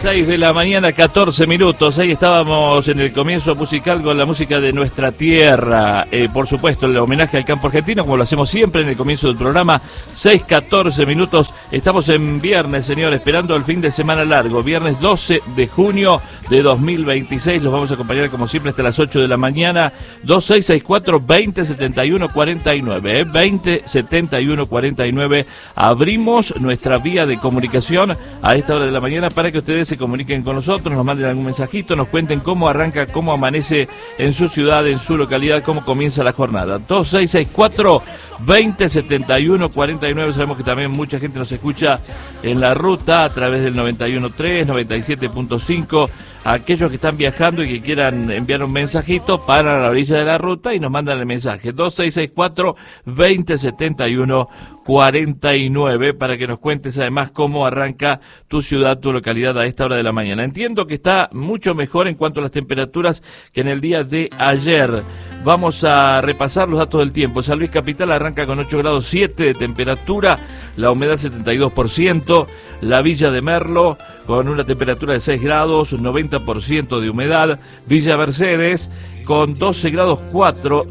6 de la mañana, 14 minutos. Ahí estábamos en el comienzo musical con la música de nuestra tierra. Por supuesto, el homenaje al campo argentino, como lo hacemos siempre en el comienzo del programa. 6, 14 minutos. Estamos en viernes, señor, esperando el fin de semana largo. Viernes 12 de junio de 2026. Los vamos a acompañar, como siempre, hasta las 8 de la mañana. 2664-2071-49. 2071-49. Abrimos nuestra vía de comunicación a esta hora de la mañana para que ustedes se comuniquen con nosotros, nos manden algún mensajito, nos cuenten cómo arranca, cómo amanece en su ciudad, en su localidad, cómo comienza la jornada. 2664-2071-49. Sabemos que también mucha gente nos escucha en la ruta a través del 91.3, 97.5. Aquellos que están viajando y que quieran enviar un mensajito, paran a la orilla de la ruta y nos mandan el mensaje 2664-2071-49 para que nos cuentes además cómo arranca tu ciudad, tu localidad a esta hora de la mañana. Entiendo que está mucho mejor en cuanto a las temperaturas que en el día de ayer. Vamos a repasar los datos del tiempo. San Luis Capital arranca con 8 grados 7 de temperatura, la humedad 72%, la Villa de Merlo con una temperatura de 6 grados, 90% de humedad, Villa Mercedes con 12 grados 4,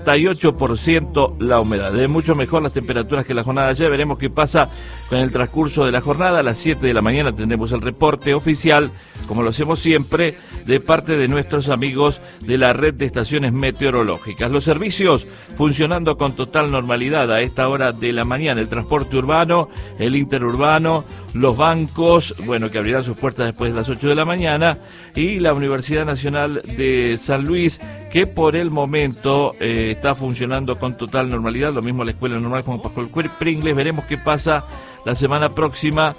78% la humedad. Es mucho mejor las temperaturas que la jornada de ayer. Veremos qué pasa con el transcurso de la jornada. A las 7 de la mañana tendremos el reporte oficial, como lo hacemos siempre, de parte de nuestros amigos de la red de estaciones meteorológicas. Los servicios funcionando con total normalidad a esta hora de la mañana. El transporte urbano, el interurbano, los bancos, bueno, que abrirán sus puertas después de las 8 de la mañana, y la Universidad Nacional de San Luis, que por el momento está funcionando con total normalidad, lo mismo la Escuela Normal Juan Pascual Pringles. Veremos qué pasa la semana próxima,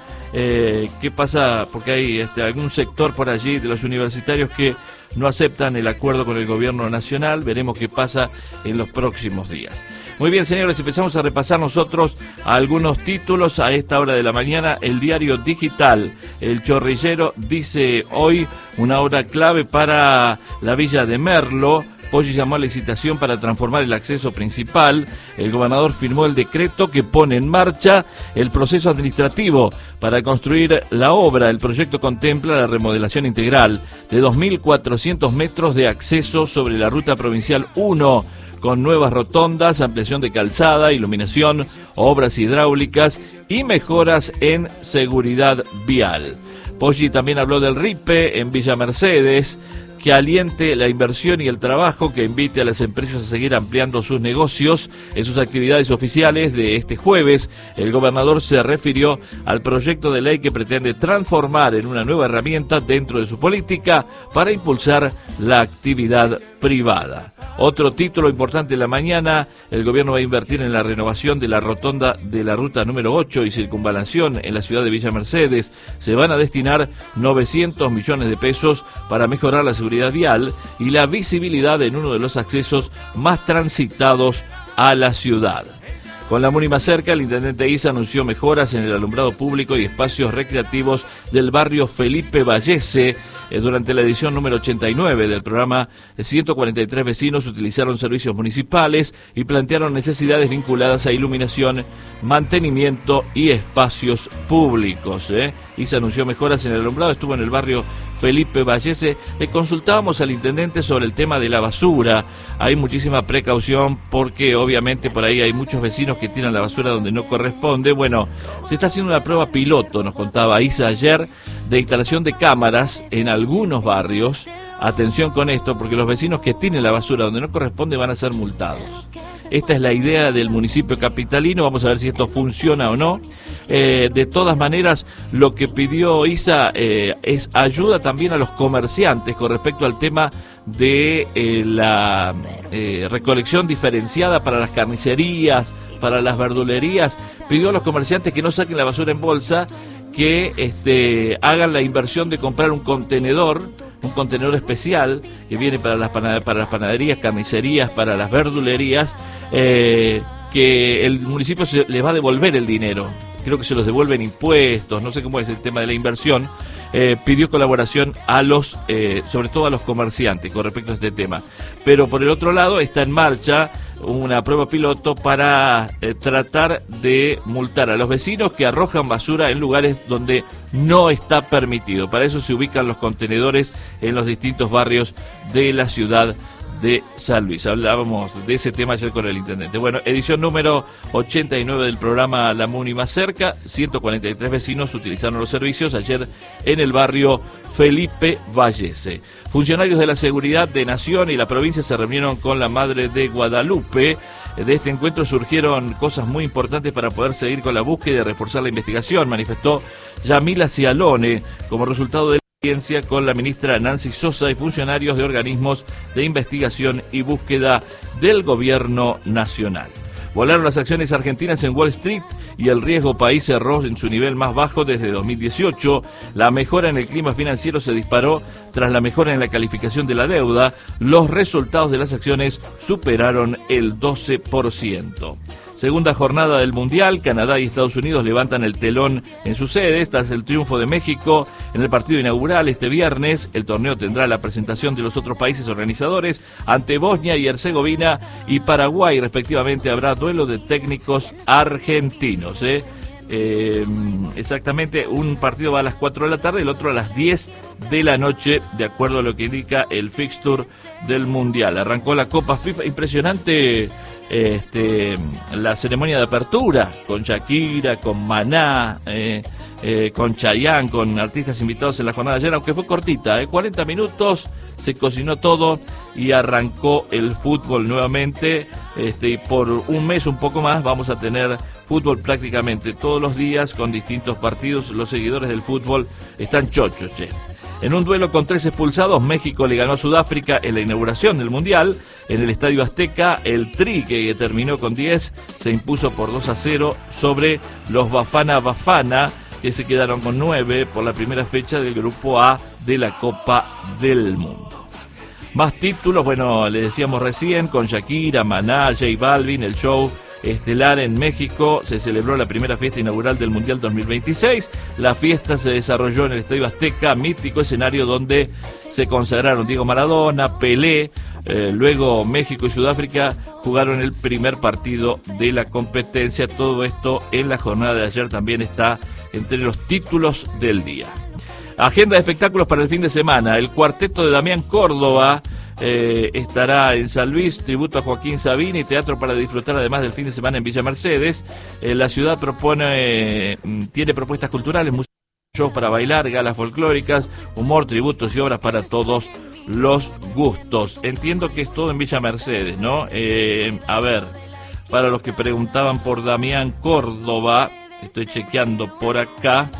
qué pasa, porque hay algún sector por allí de los universitarios que no aceptan el acuerdo con el gobierno nacional. Veremos qué pasa en los próximos días. Muy bien, señores, empezamos a repasar nosotros algunos títulos a esta hora de la mañana. El diario digital El Chorrillero dice hoy una hora clave para la Villa de Merlo. Poggi llamó a licitación para transformar el acceso principal. El gobernador firmó el decreto que pone en marcha el proceso administrativo para construir la obra. El proyecto contempla la remodelación integral de 2.400 metros de acceso sobre la ruta provincial 1, con nuevas rotondas, ampliación de calzada, iluminación, obras hidráulicas y mejoras en seguridad vial. Poggi también habló del RIPE en Villa Mercedes, que aliente la inversión y el trabajo, que invite a las empresas a seguir ampliando sus negocios. En sus actividades oficiales de este jueves, el gobernador se refirió al proyecto de ley que pretende transformar en una nueva herramienta dentro de su política para impulsar la actividad privada. Otro título importante de la mañana: el gobierno va a invertir en la renovación de la rotonda de la ruta número 8 y circunvalación en la ciudad de Villa Mercedes. Se van a destinar 900 millones de pesos para mejorar la seguridad vial y la visibilidad en uno de los accesos más transitados a la ciudad. Con la Muni más cerca, el intendente Isa anunció mejoras en el alumbrado público y espacios recreativos del barrio Felipe Vallese. Durante la edición número 89 del programa, 143 vecinos utilizaron servicios municipales y plantearon necesidades vinculadas a iluminación, mantenimiento y espacios públicos. Y se anunció mejoras en el alumbrado. Estuvo en el barrio Felipe Vallese. Le consultábamos al intendente sobre el tema de la basura. Hay muchísima precaución porque obviamente por ahí hay muchos vecinos que tiran la basura donde no corresponde. Bueno, se está haciendo una prueba piloto, nos contaba Isa ayer, de instalación de cámaras en algunos barrios. Atención con esto, porque los vecinos que tienen la basura donde no corresponde van a ser multados. Esta es la idea del municipio capitalino. Vamos a ver si esto funciona o no. De todas maneras, lo que pidió Isa es ayuda también a los comerciantes con respecto al tema de la recolección diferenciada para las carnicerías, para las verdulerías. Pidió a los comerciantes que no saquen la basura en bolsa, que hagan la inversión de comprar un contenedor especial que viene para las panaderías, carnicerías, para las verdulerías, que el municipio les va a devolver el dinero. Creo que se los devuelven impuestos, no sé cómo es el tema de la inversión. Pidió colaboración a sobre todo a los comerciantes con respecto a este tema. Pero por el otro lado está en marcha una prueba piloto para tratar de multar a los vecinos que arrojan basura en lugares donde no está permitido. Para eso se ubican los contenedores en los distintos barrios de la ciudad de San Luis. Hablábamos de ese tema ayer con el intendente. Bueno, edición número 89 del programa La Muni Más Cerca. 143 vecinos utilizaron los servicios ayer en el barrio Felipe Vallese. Funcionarios de la Seguridad de Nación y la provincia se reunieron con la Madre de Guadalupe. De este encuentro surgieron cosas muy importantes para poder seguir con la búsqueda y reforzar la investigación, manifestó Yamila Cialone, como resultado de audiencia con la ministra Nancy Sosa y funcionarios de organismos de investigación y búsqueda del gobierno nacional. Volaron las acciones argentinas en Wall Street y el riesgo país cerró en su nivel más bajo desde 2018. La mejora en el clima financiero se disparó tras la mejora en la calificación de la deuda. Los resultados de las acciones superaron el 12%. Segunda jornada del Mundial, Canadá y Estados Unidos levantan el telón en sus sedes tras el triunfo de México en el partido inaugural este viernes. El torneo tendrá la presentación de los otros países organizadores ante Bosnia y Herzegovina y Paraguay, respectivamente. Habrá duelo de técnicos argentinos. Exactamente, un partido va a las 4 de la tarde, el otro a las 10 de la noche, de acuerdo a lo que indica el fixture del Mundial. Arrancó la Copa FIFA, impresionante la ceremonia de apertura, con Shakira, con Maná, con Chayanne, con artistas invitados en la jornada de ayer, aunque fue cortita, 40 minutos, se cocinó todo y arrancó el fútbol nuevamente, y por un mes, un poco más, vamos a tener fútbol prácticamente todos los días con distintos partidos. Los seguidores del fútbol están chochos, che. En un duelo con 3 expulsados, México le ganó a Sudáfrica en la inauguración del Mundial. En el Estadio Azteca, el Tri, que terminó con 10, se impuso por 2-0 sobre los Bafana Bafana, que se quedaron con 9 por la primera fecha del Grupo A de la Copa del Mundo. Más títulos, bueno, les decíamos recién, con Shakira, Maná, J Balvin, el show estelar en México. Se celebró la primera fiesta inaugural del Mundial 2026. La fiesta se desarrolló en el Estadio Azteca, mítico escenario donde se consagraron Diego Maradona, Pelé. Luego México y Sudáfrica jugaron el primer partido de la competencia. Todo esto en la jornada de ayer también está entre los títulos del día. Agenda de espectáculos para el fin de semana. El cuarteto de Damián Córdoba estará en San Luis, tributo a Joaquín Sabina y teatro para disfrutar además del fin de semana en Villa Mercedes. La ciudad tiene propuestas culturales, shows para bailar, galas folclóricas, humor, tributos y obras para todos los gustos. Entiendo que es todo en Villa Mercedes, ¿no? A ver, para los que preguntaban por Damián Córdoba, estoy chequeando por acá.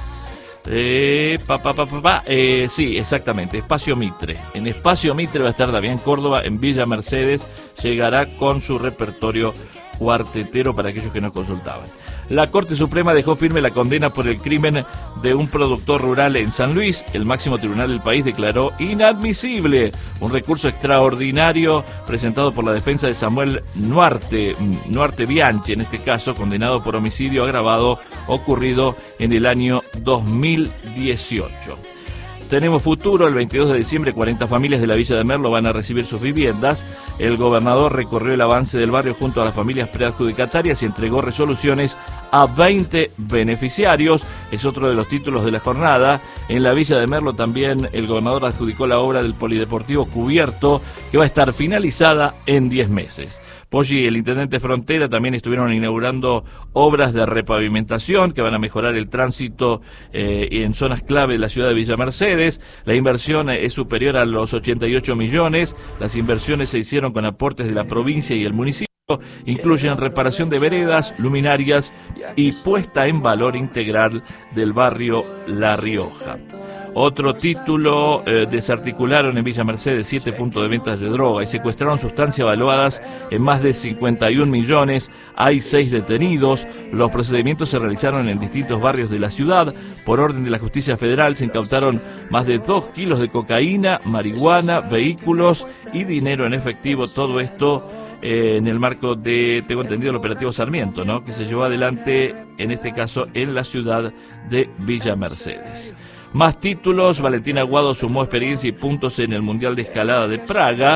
Sí, exactamente, Espacio Mitre. En Espacio Mitre va a estar Damián Córdoba en Villa Mercedes. Llegará con su repertorio cuartetero para aquellos que nos consultaban. La Corte Suprema dejó firme la condena por el crimen de un productor rural en San Luis. El máximo tribunal del país declaró inadmisible un recurso extraordinario presentado por la defensa de Samuel Nuarte Bianchi, en este caso condenado por homicidio agravado ocurrido en el año 2018. Tenemos futuro, el 22 de diciembre 40 familias de la Villa de Merlo van a recibir sus viviendas. El gobernador recorrió el avance del barrio junto a las familias preadjudicatarias y entregó resoluciones a 20 beneficiarios. Es otro de los títulos de la jornada. En la Villa de Merlo también el gobernador adjudicó la obra del polideportivo cubierto, que va a estar finalizada en 10 meses. Poggi y el intendente Frontera también estuvieron inaugurando obras de repavimentación que van a mejorar el tránsito en zonas clave de la ciudad de Villa Mercedes. La inversión es superior a los 88 millones. Las inversiones se hicieron con aportes de la provincia y el municipio. Incluyen reparación de veredas, luminarias y puesta en valor integral del barrio La Rioja. Otro título, desarticularon en Villa Mercedes 7 puntos de ventas de droga y secuestraron sustancias valuadas en más de 51 millones. Hay 6 detenidos. Los procedimientos se realizaron en distintos barrios de la ciudad. Por orden de la Justicia Federal se incautaron más de 2 kilos de cocaína, marihuana, vehículos y dinero en efectivo. Todo esto en el marco de, tengo entendido, el operativo Sarmiento, ¿no?, que se llevó adelante, en este caso, en la ciudad de Villa Mercedes. Más títulos, Valentina Aguado sumó experiencia y puntos en el Mundial de Escalada de Praga.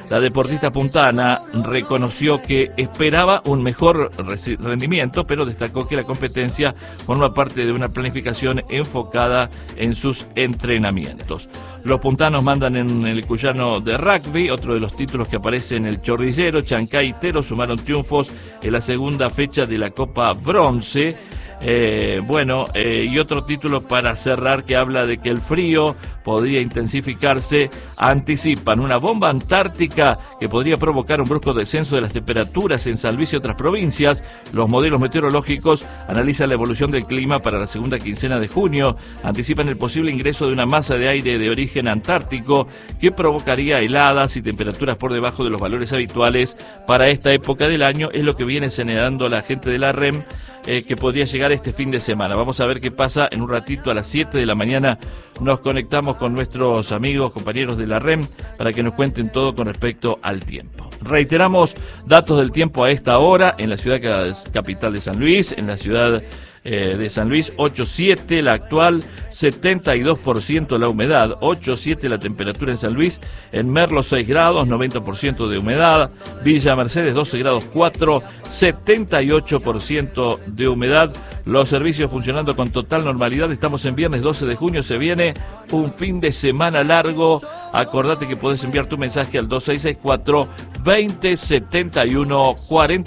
La deportista puntana reconoció que esperaba un mejor rendimiento, pero destacó que la competencia forma parte de una planificación enfocada en sus entrenamientos. Los puntanos mandan en el Cuyano de rugby, otro de los títulos que aparece en el Chorrillero. Chancay y Tero sumaron triunfos en la segunda fecha de la Copa Bronce. Y otro título para cerrar que habla de que el frío podría intensificarse. Anticipan una bomba antártica que podría provocar un brusco descenso de las temperaturas en San Luis y otras provincias. Los modelos meteorológicos analizan la evolución del clima para la segunda quincena de junio. Anticipan el posible ingreso de una masa de aire de origen antártico que provocaría heladas y temperaturas por debajo de los valores habituales para esta época del año. Es lo que viene señalando la gente de la REM, que podría llegar este fin de semana. Vamos a ver qué pasa en un ratito. A las 7 de la mañana nos conectamos con nuestros amigos, compañeros de la REM, para que nos cuenten todo con respecto al tiempo. Reiteramos datos del tiempo a esta hora en la ciudad capital de San Luis, en la ciudad de San Luis, 8.7 la actual, 72% la humedad, 8.7 la temperatura en San Luis, en Merlo 6 grados, 90% de humedad, Villa Mercedes 12 grados 4, 78% de humedad, los servicios funcionando con total normalidad. Estamos en viernes 12 de junio, se viene un fin de semana largo. Acordate que podés enviar tu mensaje al 2664 2071 40.